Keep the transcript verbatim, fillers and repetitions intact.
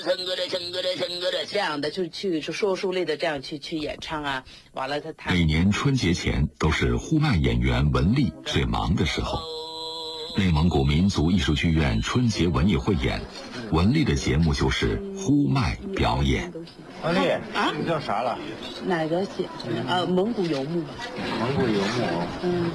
这样的就去说书类的这样去去演唱啊，完了他他每年春节前都是呼麦演员文丽最忙的时候。内蒙古民族艺术剧院春节文艺汇演，文丽的节目就是呼麦表演。 文丽啊， 你叫啥了？ 哪个写？呃，蒙古游牧吧。 蒙古游牧。 嗯。